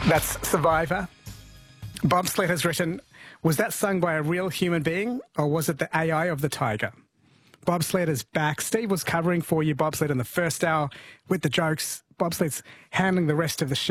That's Survivor. Bobsled has written, was that sung by a real human being or was it the AI of the tiger? Bobsled is back. Steve was covering for you Bobsled in the first hour with the jokes. Bobsled's handling the rest of the show.